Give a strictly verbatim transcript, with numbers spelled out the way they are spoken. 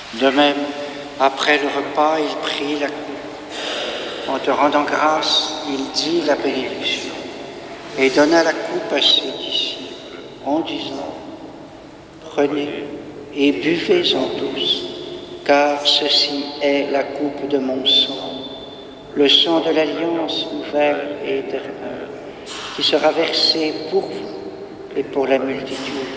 De même, après le repas, il prit la coupe. En te rendant grâce, il dit la bénédiction et donna la coupe à ses disciples en disant : prenez et buvez-en tous, car ceci est la coupe de mon sang, le sang de l'alliance nouvelle et éternelle, qui sera versé pour vous et pour la multitude